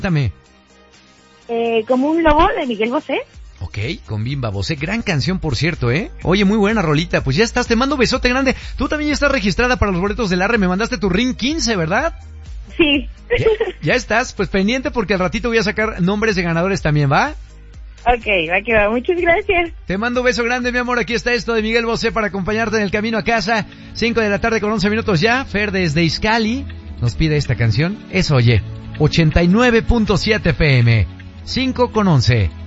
Cuéntame. Como un lobo de Miguel Bosé. Ok, con Bimba Bosé, gran canción por cierto, ¿eh? Oye, muy buena rolita, pues ya estás, te mando un besote grande. Tú también ya estás registrada para los boletos del Arre, me mandaste tu Ring 15, ¿verdad? Sí. Ya estás, pues pendiente porque al ratito voy a sacar nombres de ganadores también, ¿va? Ok, va que va, muchas gracias. Te mando un beso grande, mi amor, aquí está esto de Miguel Bosé para acompañarte en el camino a casa. 5 de la tarde con 11 minutos ya, Fer desde Izcali nos pide esta canción, es Oye, 89.7 FM, 5 con 11.